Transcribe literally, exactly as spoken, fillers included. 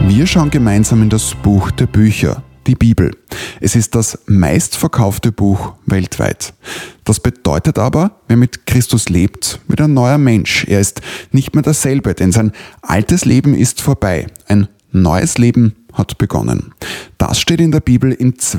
Wir schauen gemeinsam in das Buch der Bücher, die Bibel. Es ist das meistverkaufte Buch weltweit. Das bedeutet aber, wer mit Christus lebt, wird ein neuer Mensch. Er ist nicht mehr derselbe, denn sein altes Leben ist vorbei. Ein neues Leben hat begonnen. Das steht in der Bibel in